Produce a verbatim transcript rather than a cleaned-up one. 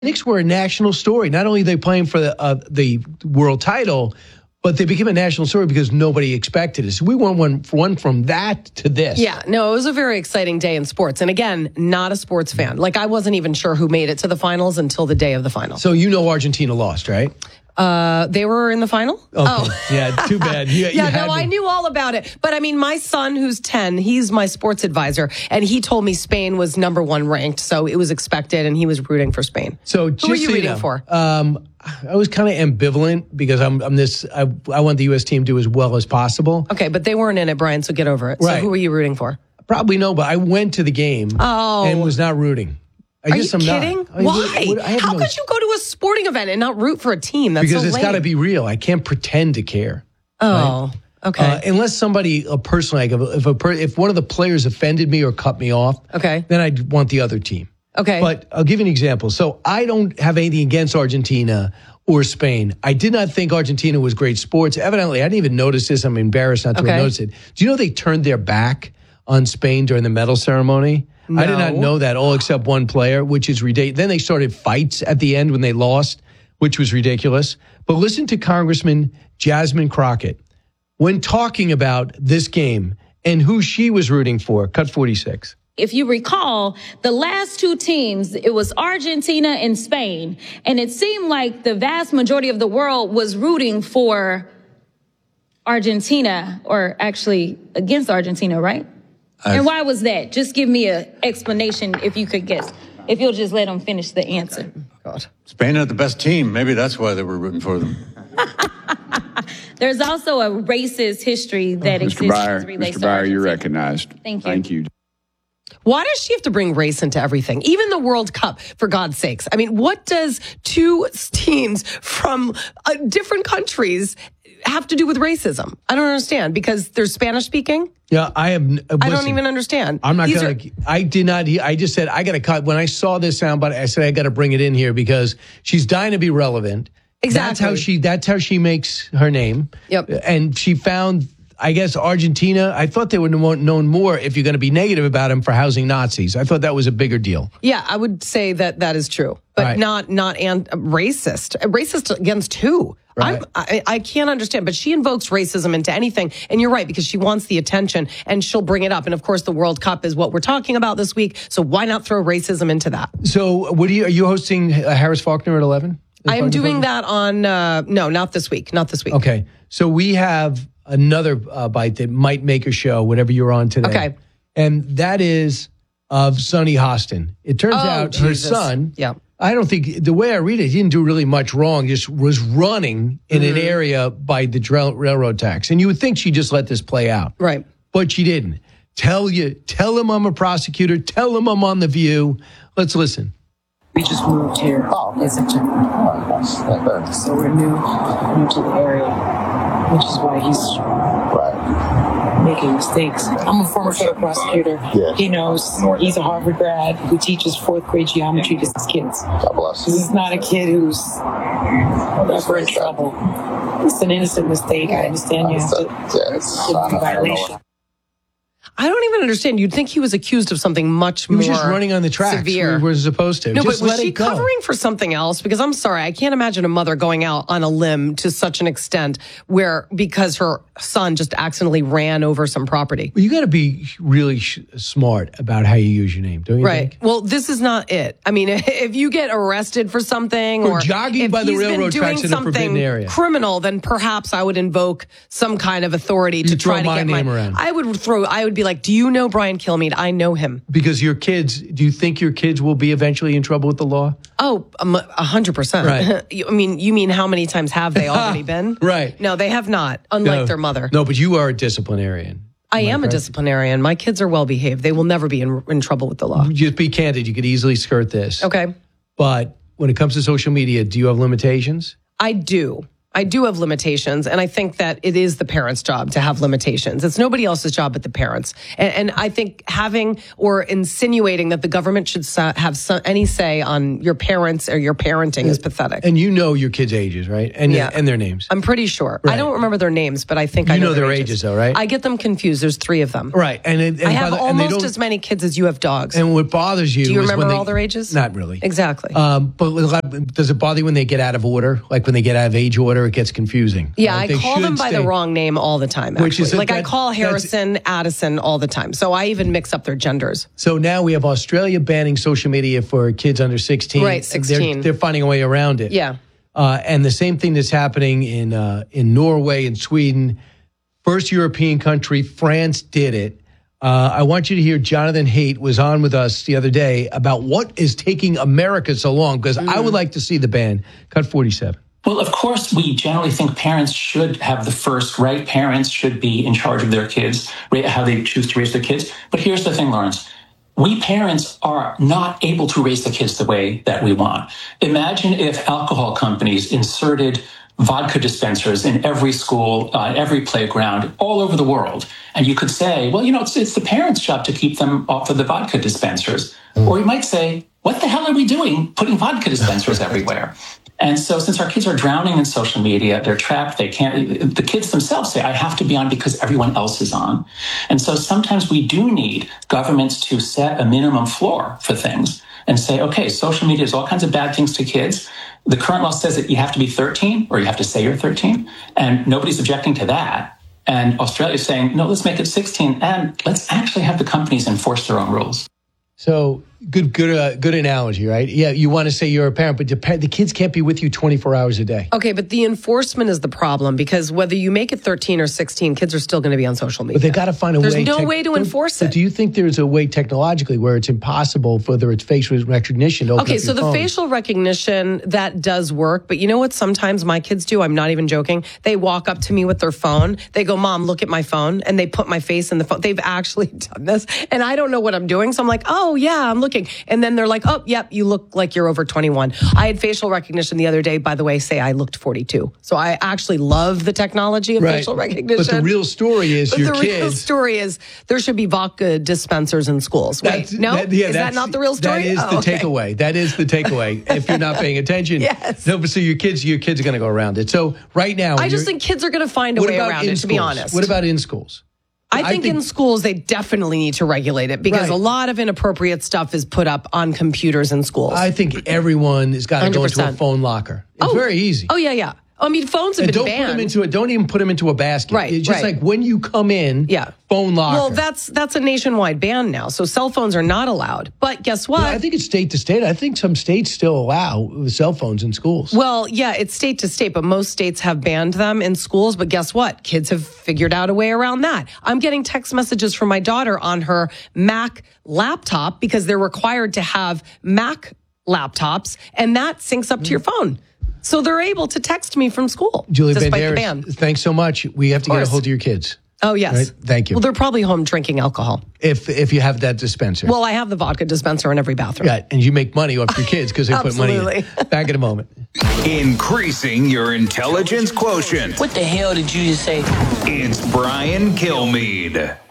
Knicks were a national story. Not only are they playing for the, uh, the world title, but they became a national story because nobody expected it. So we went one, one from that to this. Yeah, no, it was a very exciting day in sports. And again, not a sports fan. Like, I wasn't even sure who made it to the finals until the day of the final. So you know Argentina lost, right? Uh, they were in the final? Okay. Oh. Yeah, too bad. You, yeah, you no, to. I knew all about it. But I mean, my son, who's ten, he's my sports advisor, and he told me Spain was number one ranked, so it was expected, and he was rooting for Spain. So who just are you so rooting you know, for? Um, I was kind of ambivalent because I'm, I'm this. I, I want the U S team to do as well as possible. Okay, but they weren't in it, Brian, so get over it. Right. So who are you rooting for? Probably no, but I went to the game oh. and was not rooting. I Are guess you I'm kidding? Not. I mean, Why? What, what, I have How no, could you go to a sporting event and not root for a team? That's because so it's lame. got to be real. I can't pretend to care. Oh, right? okay. Uh, unless somebody, a person, like if if, a per, if one of the players offended me or cut me off, okay, then I'd want the other team. Okay. But I'll give you an example. So I don't have anything against Argentina or Spain. I did not think Argentina was great sports. Evidently, I didn't even notice this. I'm embarrassed not to okay. have noticed it. Do you know they turned their back on Spain during the medal ceremony? No. I did not know that, all except one player, which is ridiculous. Then they started fights at the end when they lost, which was ridiculous. But listen to Congressman Jasmine Crockett when talking about this game and who she was rooting for. Cut forty-six. If you recall, the last two teams, it was Argentina and Spain. And it seemed like the vast majority of the world was rooting for Argentina, or actually against Argentina, right? I've, and why was that? Just give me an explanation if you could guess. If you'll just let them finish the answer. God. Spain had the best team. Maybe that's why they were rooting for them. There's also a racist history that oh, exists. Mister Byer, Mister Byer, you're recognized. Thank you. Thank you. Why does she have to bring race into everything? Even the World Cup, for God's sakes. I mean, what does two teams from uh, different countries have to do with racism? I don't understand, because they're Spanish speaking. Yeah, I have. Listen, I don't even understand. I'm not These going to. I did not. I just said I got to cut. When I saw this soundbite, I said I got to bring it in here because she's dying to be relevant. Exactly. That's how she. That's how she makes her name. Yep. And she found, I guess, Argentina. I thought they would have known more if you're going to be negative about them for housing Nazis. I thought that was a bigger deal. Yeah, I would say that that is true, but right. not not and racist. Racist against who? Right. I, I can't understand, but she invokes racism into anything. And you're right, because she wants the attention and she'll bring it up. And of course, the World Cup is what we're talking about this week. So why not throw racism into that? So what are you, are you hosting uh, Harris Faulkner at eleven? I am doing that on, uh, no, not this week. Not this week. Okay. So we have another uh, bite that might make a show, whatever you're on today. Okay. And that is of Sonny Hostin. It turns oh, out Jesus. her son. Yeah. I don't think, the way I read it, he didn't do really much wrong, just was running in mm-hmm. an area by the dra- railroad tax. And you would think she just let this play out. Right. But she didn't. Tell you, tell him I'm a prosecutor, tell him I'm on The View. Let's listen. We just moved here oh, in September. Oh, nice. So we're new, new to the area, which is why he's right. making mistakes. I'm a former federal prosecutor. Yeah. He knows. He's a Harvard grad who teaches fourth grade geometry to his kids. God bless. This is not a kid who's ever in trouble. It's an innocent mistake. I understand you have to yeah, it's a violation. I don't even understand. You'd think he was accused of something much more severe. He was just running on the tracks severe. where he was supposed to. No, just but was let she it go. covering for something else? Because I'm sorry, I can't imagine a mother going out on a limb to such an extent where, because her son just accidentally ran over some property. Well, you got to be really sh- smart about how you use your name, don't you right. think? Well, this is not it. I mean, if you get arrested for something or, or jogging if by the he's railroad been tracks doing in a forbidden area, criminal, then perhaps I would invoke some kind of authority you to try throw to my get name my around. I would throw. I would be like, "Do you know Brian Kilmeade? I know him." Because your kids, do you think your kids will be eventually in trouble with the law? Oh, a hundred percent. Right. I mean, you mean how many times have they already been? Right. No, they have not, unlike no, their mother. No, but you are a disciplinarian. I am, am I a disciplinarian. My kids are well behaved. They will never be in, in trouble with the law. Just be candid. You could easily skirt this. Okay. But when it comes to social media, do you have limitations? I do. I do have limitations, and I think that it is the parents' job to have limitations. It's nobody else's job but the parents. And, and I think having or insinuating that the government should have some, any say on your parents or your parenting is pathetic. And you know your kids' ages, right? And yeah. and their names. I'm pretty sure. Right. I don't remember their names, but I think you I know, know their, their ages. ages, though, right? I get them confused. There's three of them. Right. And, and I have the, almost as many kids as you have dogs. And what bothers you Do you is remember when they, all their ages? Not really. Exactly. Um, but does it bother you when they get out of order? Like when they get out of age order, it gets confusing. Yeah, like I call them by stay. the wrong name all the time, actually. Which is a, like that, I call Harrison, Addison all the time. So I even mix up their genders. So now we have Australia banning social media for kids under sixteen. Right, sixteen. They're, they're finding a way around it. Yeah. Uh, and the same thing that's happening in uh, in Norway and Sweden. First European country, France did it. Uh, I want you to hear Jonathan Haidt was on with us the other day about what is taking America so long, because mm. I would like to see the ban. Cut forty-seven. Well, of course, we generally think parents should have the first right. Parents should be in charge of their kids, how they choose to raise their kids. But here's the thing, Lawrence. We parents are not able to raise the kids the way that we want. Imagine if alcohol companies inserted vodka dispensers in every school, uh, every playground, all over the world. And you could say, well, you know, it's, it's the parents' job to keep them off of the vodka dispensers. Or you might say, what the hell are we doing putting vodka dispensers everywhere? And so since our kids are drowning in social media, they're trapped, they can't, the kids themselves say, I have to be on because everyone else is on. And so sometimes we do need governments to set a minimum floor for things and say, okay, social media is all kinds of bad things to kids. The current law says that you have to be thirteen or you have to say you're thirteen, and nobody's objecting to that. And Australia is saying, no, let's make it sixteen and let's actually have the companies enforce their own rules. So good, good, uh, good analogy, right? Yeah, you want to say you're a parent, but the, the kids can't be with you twenty-four hours a day. Okay, but the enforcement is the problem, because whether you make it thirteen or sixteen, kids are still going to be on social media. But they got to find a There's way. There's no te- way to enforce it. But do you think there's a way technologically where it's impossible, whether it's facial recognition, to open Okay, up so your the phone? facial recognition, that does work. But you know what sometimes my kids do? I'm not even joking. They walk up to me with their phone. They go, Mom, look at my phone. And they put my face in the phone. They've actually done this. And I don't know what I'm doing. So I'm like, oh, yeah, I'm looking. And then they're like, oh, yep, you look like you're over twenty-one. I had facial recognition the other day, by the way, say I looked forty-two. So I actually love the technology of right. facial recognition. But the real story is but your the kids. The real story is there should be vodka dispensers in schools. Wait, That's, no? That, yeah, is that not the real story? That is oh, the okay. takeaway. That is the takeaway. If you're not paying attention. Yes. No, but so your kids, your kids are going to go around it. So right now. I just think kids are going to find a way around it, to be honest. What about in schools? I think, I think in schools, they definitely need to regulate it because right. a lot of inappropriate stuff is put up on computers in schools. I think everyone has got to go into a phone locker. It's oh. very easy. Oh, yeah, yeah. I mean, phones have and been don't banned. Put them into a, don't even put them into a basket. Right, it's just right. like when you come in, yeah. phone locker. Well, that's that's a nationwide ban now. So cell phones are not allowed. But guess what? Well, I think it's state to state. I think some states still allow cell phones in schools. Well, yeah, it's state to state, but most states have banned them in schools. But guess what? Kids have figured out a way around that. I'm getting text messages from my daughter on her Mac laptop because they're required to have Mac laptops, and that syncs up mm. to your phone. So they're able to text me from school. Julie despite Banderas, the ban. Thanks so much. We have to get a hold of your kids. Oh, yes. Right? Thank you. Well, they're probably home drinking alcohol. If if you have that dispenser. Well, I have the vodka dispenser in every bathroom. Right, and you make money off your kids because they put money in. Back in a moment. Increasing your intelligence quotient. What the hell did you just say? It's Brian Kilmeade.